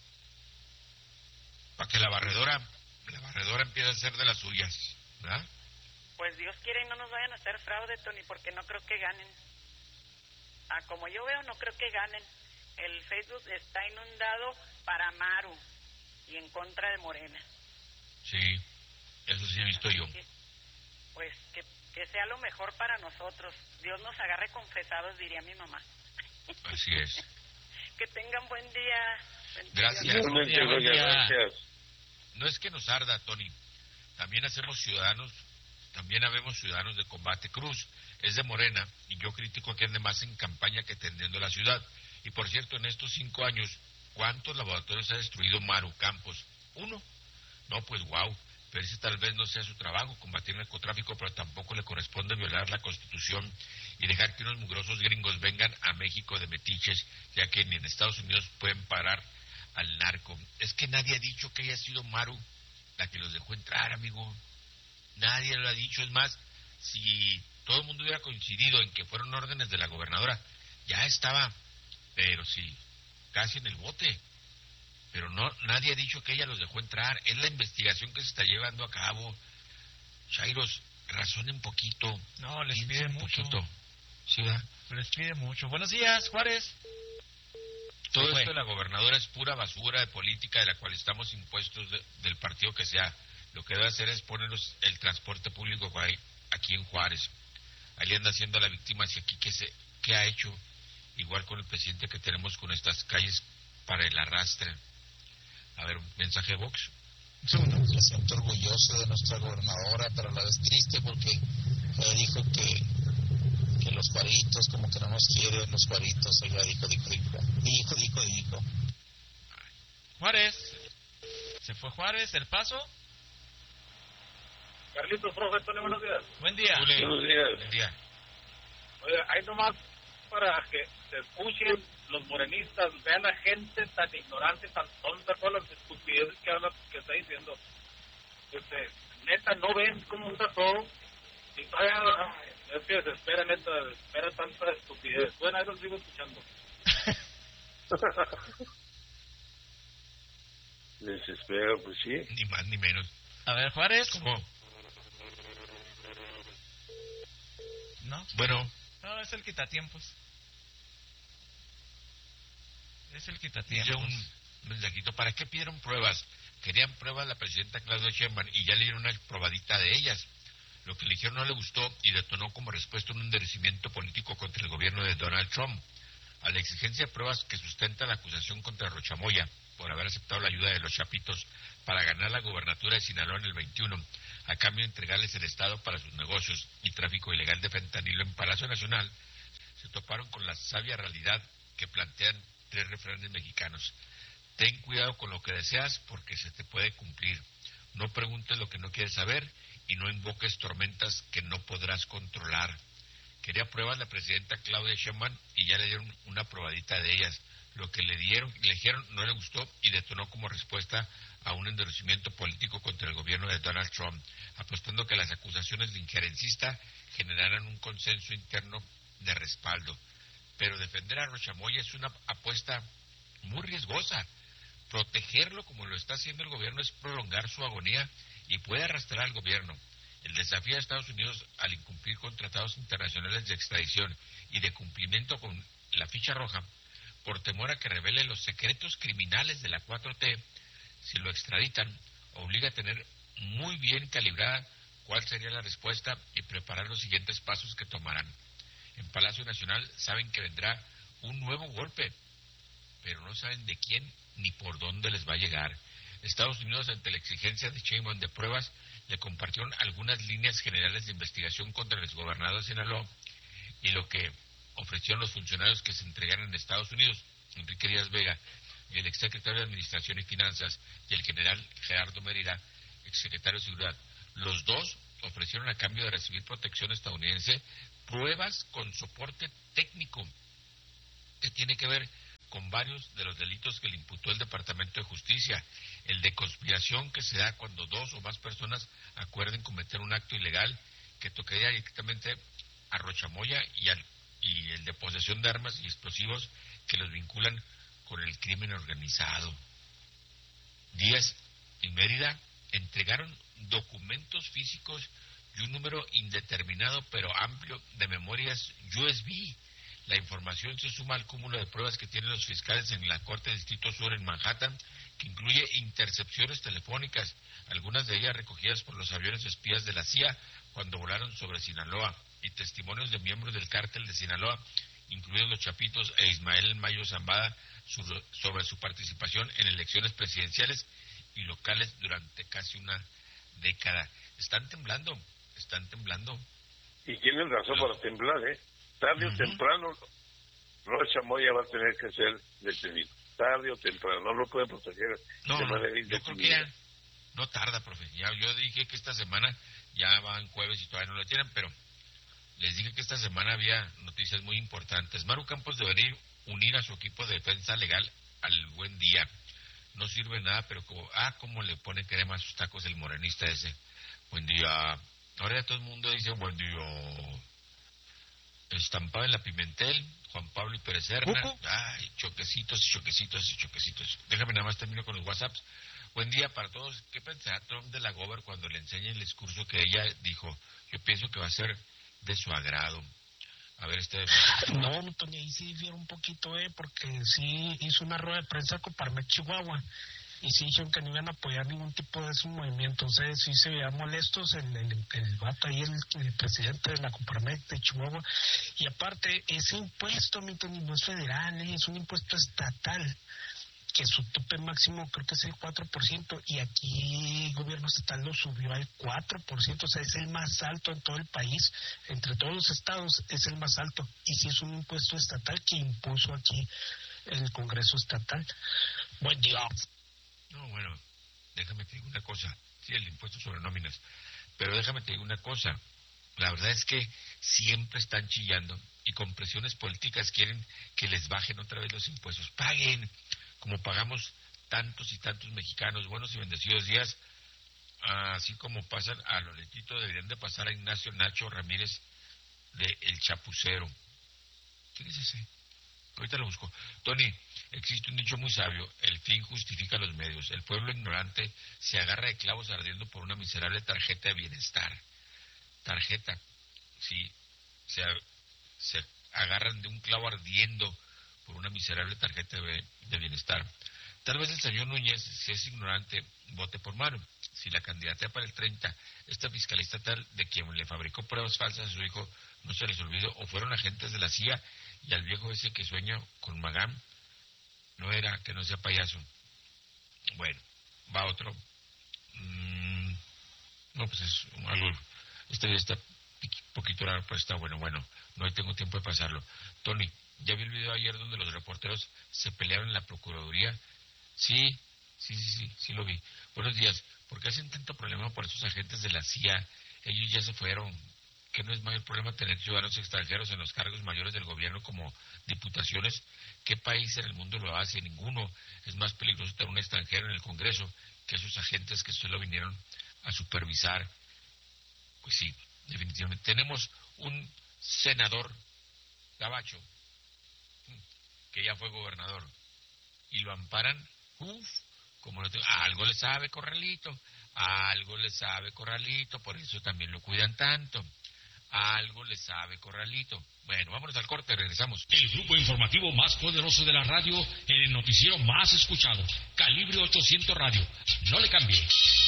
Para que la barredora, la barredora empiece a ser de las suyas, ¿verdad? Pues Dios quiere y no nos vayan a hacer fraude, Tony, porque no creo que ganen. Ah, como yo veo, no creo que ganen. El Facebook está inundado para Maru y en contra de Morena. Sí, eso sí he visto yo. Pues que, que sea lo mejor para nosotros. Dios nos agarre confesados, diría mi mamá. Así es. Que tengan buen día. Gracias. Igualmente, doña, gracias. No es que nos arda, Tony. También hacemos ciudadanos, también habemos ciudadanos de Combate Cruz. Es de Morena y yo critico que ande más en campaña que tendiendo la ciudad. Y por cierto, en estos cinco años, ¿cuántos laboratorios ha destruido Maru Campos? ¿Uno? No, pues wow. Pero ese tal vez no sea su trabajo, combatir el narcotráfico, pero tampoco le corresponde violar la Constitución y dejar que unos mugrosos gringos vengan a México de metiches, ya que ni en Estados Unidos pueden parar al narco. Es que nadie ha dicho que haya sido Maru la que los dejó entrar, amigo. Nadie lo ha dicho. Es más, si todo el mundo hubiera coincidido en que fueron órdenes de la gobernadora, ya estaba, pero sí, casi en el bote. Pero no, nadie ha dicho que ella los dejó entrar. Es la investigación que se está llevando a cabo. Chairos, razonen poquito. No, les pide mucho. Poquito. Sí, ¿verdad? Les pide mucho. Buenos días, Juárez. Todo esto de la gobernadora es pura basura de política de la cual estamos impuestos de, del partido que sea. Lo que debe hacer es ponernos el transporte público aquí en Juárez. Ahí anda haciendo la víctima hacia aquí. ¿Qué, se, ¿Qué ha hecho? Igual con el presidente que tenemos con estas calles para el arrastre. A ver, un mensaje de Vox. Un segundo. Me siento orgulloso de nuestra gobernadora, pero a la vez triste porque ella dijo que, que los Juaritos, como que no nos quieren los Juaritos. Ella dijo, dijo, dijo, dijo, dijo, dijo. Juárez. ¿Se fue Juárez? ¿El Paso? Carlitos, profe, Tony, buenos días. Buen día. Buenos días. Buen día. Oye, ahí nomás para que se escuchen los morenistas, vean a gente tan ignorante, tan tonta, todas las estupideces que habla, que está diciendo. Este, neta, no ven cómo está todo. Y todavía, ay, es que desespera, neta, desespera tanta estupidez. Bueno, ahí los sigo escuchando. Desespero, pues sí. Ni más ni menos. A ver, Juárez. ¿Cómo? ¿No? Bueno. No, es el quitatiempos. Es el Dice quitatiempos. un mensajito, ¿para qué pidieron pruebas? Querían pruebas la presidenta Claudia Sheinbaum y ya le dieron una probadita de ellas. Lo que le dijeron no le gustó y detonó como respuesta un endurecimiento político contra el gobierno de Donald Trump. A la exigencia de pruebas que sustenta la acusación contra Rocha Moya por haber aceptado la ayuda de los Chapitos para ganar la gobernatura de Sinaloa en el veintiuno, a cambio de entregarles el Estado para sus negocios y tráfico ilegal de fentanilo en Palacio Nacional, se toparon con la sabia realidad que plantean tres refranes mexicanos. Ten cuidado con lo que deseas porque se te puede cumplir. No preguntes lo que no quieres saber y no invoques tormentas que no podrás controlar. Quería pruebas la presidenta Claudia Sheinbaum y ya le dieron una probadita de ellas. Lo que le dieron, le dijeron no le gustó y detonó como respuesta a un endurecimiento político contra el gobierno de Donald Trump, apostando que las acusaciones de injerencista generaran un consenso interno de respaldo. Pero defender a Rocha Moya es una apuesta muy riesgosa. Protegerlo como lo está haciendo el gobierno es prolongar su agonía y puede arrastrar al gobierno. El desafío de Estados Unidos al incumplir con tratados internacionales de extradición y de cumplimiento con la ficha roja, por temor a que revele los secretos criminales de la cuatro T, si lo extraditan, obliga a tener muy bien calibrada cuál sería la respuesta y preparar los siguientes pasos que tomarán. En Palacio Nacional saben que vendrá un nuevo golpe, pero no saben de quién ni por dónde les va a llegar. Estados Unidos, ante la exigencia de Sheinbaum de pruebas, le compartieron algunas líneas generales de investigación contra el exgobernador de Sinaloa y lo que ofrecieron los funcionarios que se entregaran en Estados Unidos, Enrique Díaz Vega, y el exsecretario de Administración y Finanzas, y el general Gerardo Mérida, exsecretario de Seguridad. Los dos ofrecieron a cambio de recibir protección estadounidense pruebas con soporte técnico que tiene que ver con varios de los delitos que le imputó el Departamento de Justicia. El de conspiración, que se da cuando dos o más personas acuerden cometer un acto ilegal que tocaría directamente a Rochamoya, y, al, y el de posesión de armas y explosivos que los vinculan con el crimen organizado. Díaz y Mérida entregaron documentos físicos y un número indeterminado pero amplio de memorias U S B. La información se suma al cúmulo de pruebas que tienen los fiscales en la Corte de Distrito Sur en Manhattan, que incluye intercepciones telefónicas, algunas de ellas recogidas por los aviones espías de la C I A cuando volaron sobre Sinaloa, y testimonios de miembros del cártel de Sinaloa, incluidos los Chapitos e Ismael Mayo Zambada, sobre su participación en elecciones presidenciales y locales durante casi una década. Están temblando, están temblando. Y tienen razón para temblar, ¿eh? Tarde uh-huh. o temprano, Rocha Moya va a tener que ser detenido. Tarde o temprano, no lo pueden proteger no, de manera indefinida. Yo creo que ya no tarda, profe. Ya, yo dije que esta semana ya van jueves y todavía no lo tienen, pero les dije que esta semana había noticias muy importantes. Maru Campos debería unir a su equipo de defensa legal al Buen Día. No sirve nada, pero como, ah, cómo le pone crema a sus tacos el morenista ese. Buen día. Ahora ya todo el mundo dice buen día. Estampado en la Pimentel, Juan Pablo y Pérez Serna. Ay, choquecitos y choquecitos y choquecitos. Déjame nada más termino con los WhatsApps. Buen día para todos. ¿Qué pensará Trump de la Gober cuando le enseñe el discurso que ella dijo? Yo pienso que va a ser de su agrado. A ver, este... No, Tony, ahí sí difiere un poquito, eh, porque sí hizo una rueda de prensa con Parmex Chihuahua, y sí dijeron que no iban a apoyar ningún tipo de esos movimientos, eh, sí se veían molestos el, el, el vato ahí, el, el presidente de la Coparmex de Chihuahua, y aparte, ese impuesto, mi Tony, no es federal, eh, es un impuesto estatal, que su tope máximo creo que es el cuatro por ciento, y aquí el gobierno estatal lo subió al cuatro por ciento, o sea, es el más alto en todo el país, entre todos los estados es el más alto, y sí es un impuesto estatal que impuso aquí el Congreso Estatal. Buen día. No, bueno, déjame te digo una cosa, sí, el impuesto sobre nóminas, pero déjame te digo una cosa, la verdad es que siempre están chillando, y con presiones políticas quieren que les bajen otra vez los impuestos. Paguen, como pagamos tantos y tantos mexicanos, buenos y bendecidos días, así como pasan a Loletito, deberían de pasar a Ignacio Nacho Ramírez de El Chapucero. ¿Quién es ese? Ahorita lo busco. Tony, existe un dicho muy sabio: el fin justifica los medios. El pueblo ignorante se agarra de clavos ardiendo por una miserable tarjeta de bienestar. Tarjeta, sí, se, se agarran de un clavo ardiendo por una miserable tarjeta de, de bienestar. Tal vez el señor Núñez, si es ignorante, vote por Maru. Si la candidata para el treinta, esta fiscalista tal de quien le fabricó pruebas falsas a su hijo, no se les olvidó, o fueron agentes de la C I A, y al viejo ese que sueña con Magam, no era, que no sea payaso. Bueno, va otro. Mm, no, pues es algo, este día está poquito raro, pero está bueno, bueno, no tengo tiempo de pasarlo. Tony, ¿ya vi el video ayer donde los reporteros se pelearon en la Procuraduría? Sí, sí, sí, sí, sí lo vi. Buenos días. ¿Por qué hacen tanto problema por esos agentes de la C I A? Ellos ya se fueron. ¿Que no es mayor problema tener ciudadanos extranjeros en los cargos mayores del gobierno como diputaciones? ¿Qué país en el mundo lo hace? Ninguno. Es más peligroso tener un extranjero en el Congreso que esos agentes que solo vinieron a supervisar. Pues sí, definitivamente. Tenemos un senador gabacho que ya fue gobernador y lo amparan. Uf, como no tengo, algo le sabe Corralito, algo le sabe Corralito, por eso también lo cuidan tanto. Algo le sabe Corralito. Bueno, vámonos al corte, regresamos. El grupo informativo más poderoso de la radio en el noticiero más escuchado, Calibre ochocientos Radio. No le cambie.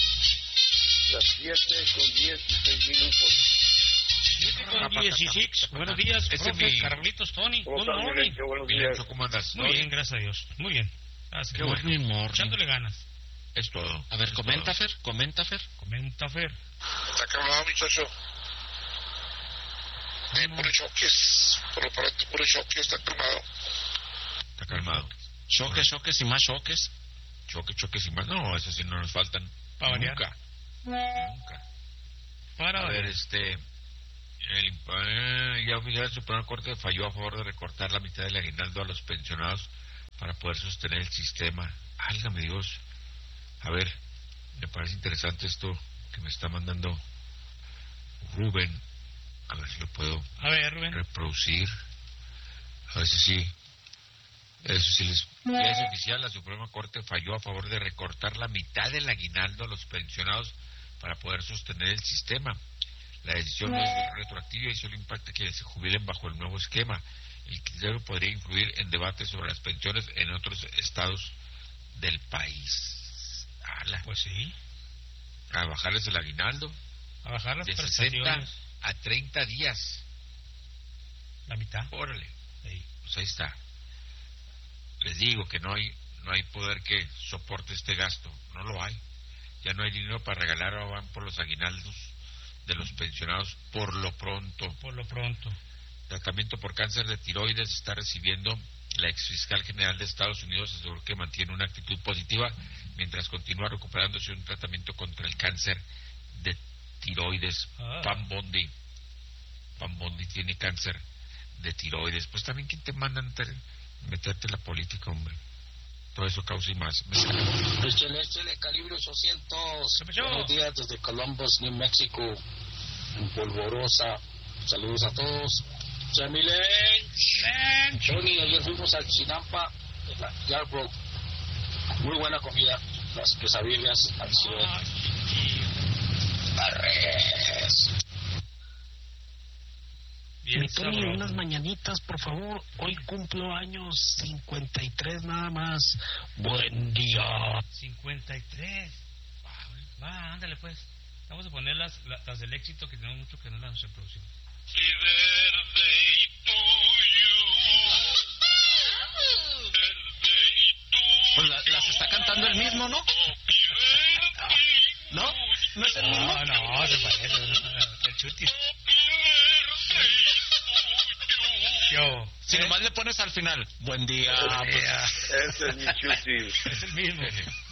Las siete con dieciséis minutos. siete con dieciséis. Buenos días, este profe, mi... Carlitos, Tony. ¿Cómo estás, Milenio? Buenos días. ¿Cómo andas? Muy bien, gracias a Dios. Muy bien. Gracias. Qué bueno. Echándole ganas. Es todo. A ver, comenta, Fer. Comenta, Fer. Comenta, Fer. Está calmado, muchacho. Eh, por choques. pues por lo pronto puro choque, está calmado. Está calmado. Choques, choques y más choques. Choques, choques y más. No, eso sí no nos faltan. Para Nunca. Nunca. Para a ver, este... El, eh, ya oficial del Supremo Corte falló a favor de recortar la mitad del aguinaldo a los pensionados para poder sostener el sistema. Álgame Dios. A ver, me parece interesante esto que me está mandando Rubén. A ver si lo puedo a ver, Rubén. reproducir. A ver si sí. Eso sí les... Ya es oficial, la Suprema Corte falló a favor de recortar la mitad del aguinaldo a los pensionados para poder sostener el sistema. La decisión no es retroactiva y solo impacta que se jubilen bajo el nuevo esquema. El criterio podría influir en debates sobre las pensiones en otros estados del país. ¡Hala! Pues sí. A bajarles el aguinaldo. A bajar las de prestaciones. sesenta a treinta días. La mitad. Órale. Sí. Pues ahí está. Les digo que no hay no hay poder que soporte este gasto. No lo hay. Ya no hay dinero para regalar, ahora van por los aguinaldos de los pensionados por lo pronto. Por lo pronto. Tratamiento por cáncer de tiroides está recibiendo. La exfiscal general de Estados Unidos aseguró que mantiene una actitud positiva mientras continúa recuperándose un tratamiento contra el cáncer de tiroides. Ah. Pam Bondi. Pam Bondi tiene cáncer de tiroides. Pues también, ¿quién te manda a meterte en la política, hombre? Todo eso causa y más. Échale, échale, calibre ochocientos. Buenos días desde Columbus, New Mexico, en Polvorosa. Saludos a todos. Chamilén. Tony, ayer fuimos al Chinampa, en la Yarbrough. Muy buena comida. Las quesadillas al cien. Barres. Mi Tony, unas mañanitas, por favor. Hoy cumplo años cincuenta y tres nada más. Buen día. cincuenta y tres. Va, va, ándale pues. Vamos a poner las, las, las del éxito que tenemos mucho que no las reproducimos. Pues la, las está cantando el mismo, ¿no? ¿No? ¿No es el mismo? No, no, se parece. El Chutis. Yo. Si ¿eh? Nomás le pones al final, buen día. Buen día. Ese es mi Chutis. Es el mismo.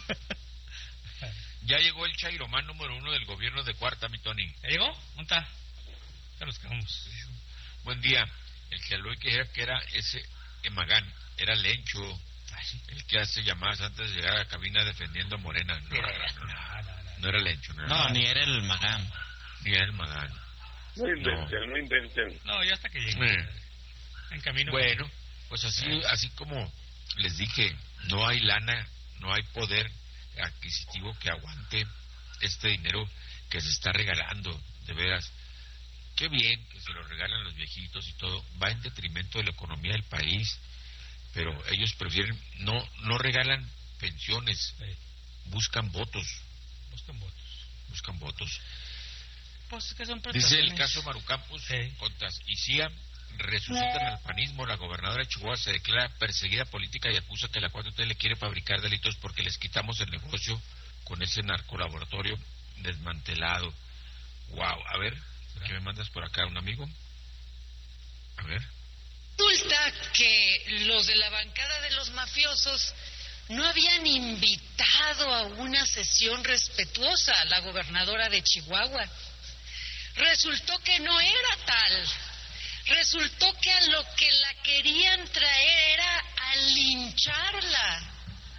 Ya llegó el chairomán número uno del gobierno de Cuarta, mi Tony. ¿Ya llegó? ¿Dónde está? Ya los quedamos. Buen día. El que habló y que era, que era ese Emagán, era Lencho. Ay, sí. El que hace llamadas antes de llegar a la cabina defendiendo a Morena. No, no, no, no, no, no era Lencho. No, era no ni era el Magán. Ni era el Magán. No inventen, no, no inventen. No, ya hasta que llegue. Eh. En camino. Bueno, pues así, eh. así como les dije, no hay lana, no hay poder adquisitivo que aguante este dinero que se está regalando, de veras. Qué bien que se lo regalan los viejitos y todo, va en detrimento de la economía del país, pero ellos prefieren, no no regalan pensiones, sí. buscan votos. Buscan votos. Buscan votos. Pues que son dice el caso Marucampos, sí. Contra Icía, resucitan al panismo. La gobernadora de Chihuahua se declara perseguida política y acusa que la cuatro T le quiere fabricar delitos porque les quitamos el negocio con ese narcolaboratorio desmantelado. Wow, a ver, ¿qué me mandas por acá, un amigo? A ver. Resulta que los de la bancada de los mafiosos no habían invitado a una sesión respetuosa a la gobernadora de Chihuahua. Resultó que no era tal. Resultó que a lo que la querían traer era a lincharla.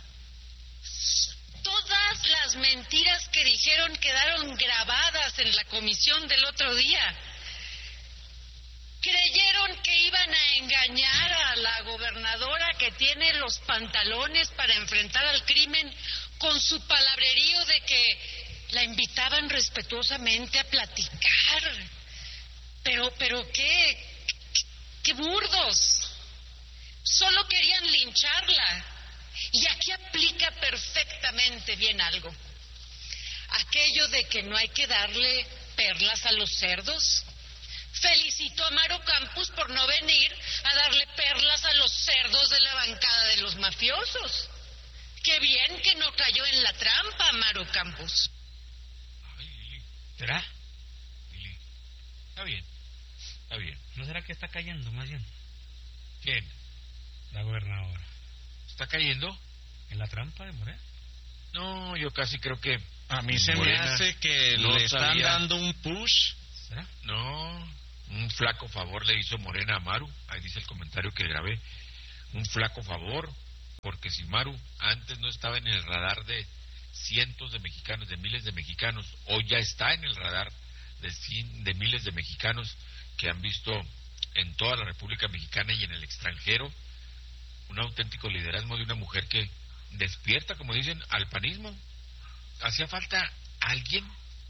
Todas las mentiras que dijeron quedaron grabadas en la comisión del otro día. Creyeron que iban a engañar a la gobernadora que tiene los pantalones para enfrentar al crimen con su palabrerío de que la invitaban respetuosamente a platicar. Pero, pero qué, qué burdos. Solo querían lincharla. Y aquí aplica perfectamente bien algo. Aquello de que no hay que darle perlas a los cerdos. Felicito a Maru Campos por no venir a darle perlas a los cerdos de la bancada de los mafiosos. Qué bien que no cayó en la trampa, Maru Campos. Ay, Lili. ¿Será? Lili. Está bien. Está bien. ¿No será que está cayendo más bien? ¿Quién? La gobernadora. ¿Está cayendo? ¿En la trampa de Morena? No, yo casi creo que... A mí se Morena me hace que no le están sabía. dando un push. ¿Será? No, un flaco favor le hizo Morena a Maru. Ahí dice el comentario que grabé. Un flaco favor, porque si Maru antes no estaba en el radar de cientos de mexicanos, de miles de mexicanos, hoy ya está en el radar de, cien, de miles de mexicanos que han visto en toda la República Mexicana y en el extranjero un auténtico liderazgo de una mujer que despierta, como dicen, al panismo. Hacía falta alguien,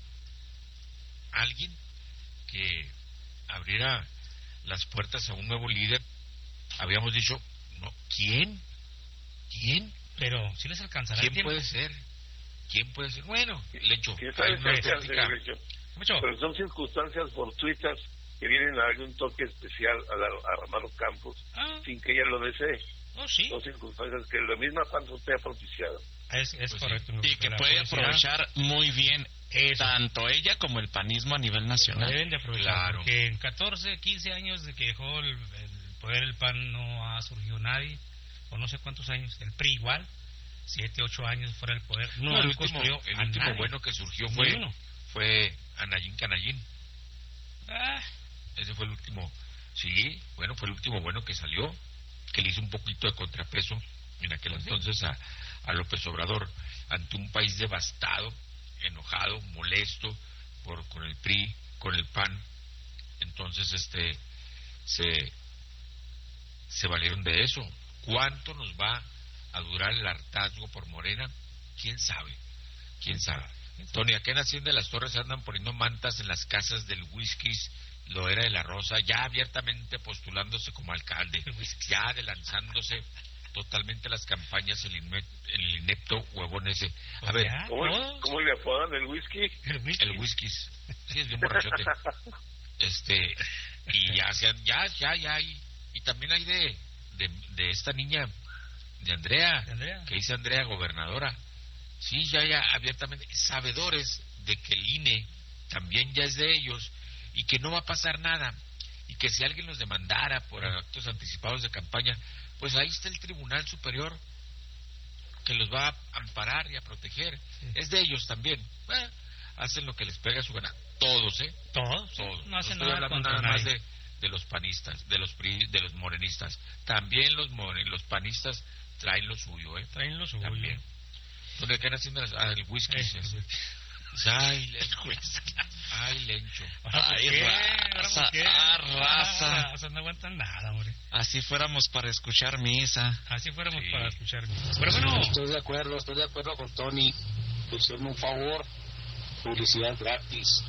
alguien que abriera las puertas a un nuevo líder. Habíamos dicho, no, ¿quién? ¿Quién? Pero, ¿sí les alcanzará ¿Quién el tiempo? puede ser? ¿Quién puede ser? Bueno, Lecho, ¿Quién sabe hay una qué hacer, estética. Lecho? Pero son circunstancias fortuitas que vienen a darle un toque especial a, la, a Amaro Campos, ah. sin que ella lo desee. Oh, sí. Son circunstancias que la misma Panzote ha propiciado. Es, es pues correcto. Sí. Y que puede aprovechar muy bien eso. Tanto ella como el panismo a nivel nacional. Deben de aprovechar, claro. Porque en catorce, quince años de que dejó el, el poder el P A N no ha surgido nadie, o no sé cuántos años, el P R I igual, siete, ocho años fuera del poder. No, no el último, el último nadie. bueno que surgió fue, fue Anayín Canayín. Ah. Ese fue el último, sí, bueno, fue el último bueno que salió, que le hizo un poquito de contrapeso en aquel ¿Sí? entonces a, a López Obrador, ante un país devastado, enojado, molesto por con el P R I, con el P A N. Entonces este se se valieron de eso. ¿Cuánto nos va a durar el hartazgo por Morena? ¿Quién sabe? ¿Quién sabe? Tony, aquí en Hacienda de las Torres andan poniendo mantas en las casas del Whiskies, lo era de la Rosa, ya abiertamente postulándose como alcalde, ya adelantándose totalmente las campañas el, inme, el inepto huevón ese. A ver, ¿cómo, ¿cómo le apodan el whisky? El whisky. El Whiskies. Sí, es bien borrachote. Este, y ya, ya, ya, ya hay, y también hay de, de, de esta niña, de Andrea, ¿De Andrea? que dice Andrea gobernadora. Sí, ya, ya, abiertamente, sabedores de que el I N E también ya es de ellos y que no va a pasar nada, y que si alguien los demandara por actos anticipados de campaña, pues ahí está el Tribunal Superior que los va a amparar y a proteger. Sí. Es de ellos también. Eh, hacen lo que les pega su gana. Todos, ¿eh? Todos. Todos. No hacen no nada estoy hablando nada más de, de los panistas, de los pri, de los morenistas. También los moren, los panistas traen lo suyo, ¿eh? Traen lo suyo. También. ¿Dónde quedan haciendo las, ah, el whisky? Eh, es, ay, Lencho. Ay, Lencho. Ay, ¿Qué? raza. ¿Qué? Ah, raza. raza. No aguantan nada, hombre. Así fuéramos para escuchar misa. Así fuéramos sí. para escuchar misa. Pero bueno. Estoy de acuerdo, estoy de acuerdo con Tony. Hicieron un favor. Publicidad gratis.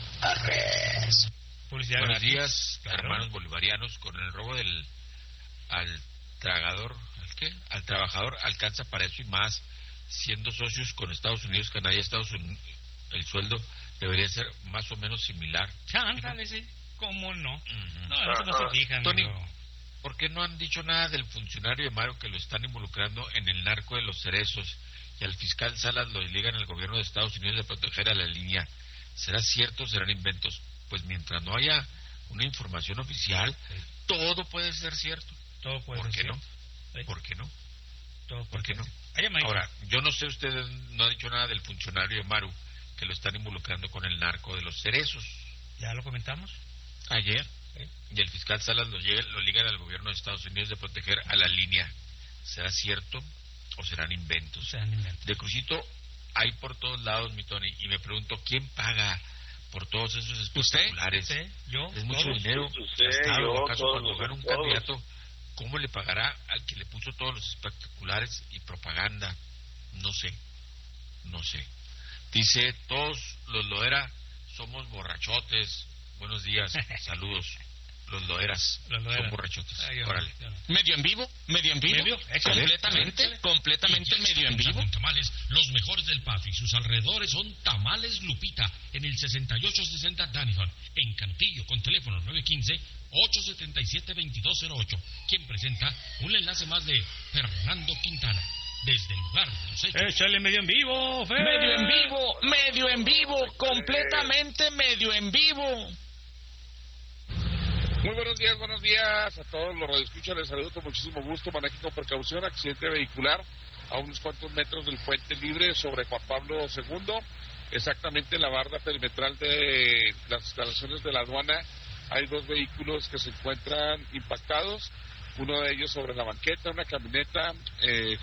Arres. Publicidad Buenos gratis. días, claro. hermanos bolivarianos. Con el robo del al tragador, ¿al qué? Al trabajador alcanza para eso y más. Siendo socios con Estados Unidos, Canadá y Estados Unidos, el sueldo debería ser más o menos similar. Ándale, sí. ¿Cómo no? Uh-huh. No, eso no se fijan. Tony, pero... ¿por qué no han dicho nada del funcionario de Mario que lo están involucrando en el narco de los cerezos y al fiscal Salas lo obligan al gobierno de Estados Unidos de proteger a la línea? ¿Será cierto o serán inventos? Pues mientras no haya una información oficial, sí. todo puede ser cierto. Todo puede ¿Por ser qué cierto. no? Sí. ¿Por qué no? Todo ¿Por qué no? Ay, Ahora, yo no sé, usted no ha dicho nada del funcionario de Maru que lo están involucrando con el narco de los cerezos. ¿Ya lo comentamos? Ayer. ¿Sí? Y el fiscal Salas lo, llega, lo liga al gobierno de Estados Unidos de proteger a la línea. ¿Será cierto o serán inventos? Serán inventos. De Crucito hay por todos lados, mi Tony, y me pregunto, ¿quién paga por todos esos espectaculares? ¿Usted? ¿Yo? Es mucho todos, dinero usted, gastado. yo, ¿Acaso todos, cuando gana un todos. candidato, cómo le pagará al que le puso todos los espectaculares y propaganda? No sé, no sé. Dice, todos los Loera somos borrachotes. Buenos días, saludos. Los Loeras los Loera. son borrachotes. Ay, yo, Órale. yo no. ¿Medio en vivo? ¿Medio en vivo? ¿Medio? Completamente, Échale. completamente medio en vivo. Con tamales, los mejores del P A F y sus alrededores son Tamales Lupita en el sesenta y ocho sesenta Danison, en Cantillo, con teléfono nueve uno cinco, ocho siete siete, dos dos cero ocho. Quien presenta un enlace más de Fernando Quintana, desde el lugar de los hechos. Échale medio en vivo, Fer. Medio en vivo, medio en vivo, completamente medio en vivo. Muy buenos días, buenos días a todos los radioescuchas. Les saludo con muchísimo gusto. Manejen con precaución. Accidente vehicular a unos cuantos metros del Puente Libre sobre Juan Pablo segundo, exactamente en la barda perimetral de las instalaciones de la aduana. Hay dos vehículos que se encuentran impactados, uno de ellos sobre la banqueta, una camioneta eh,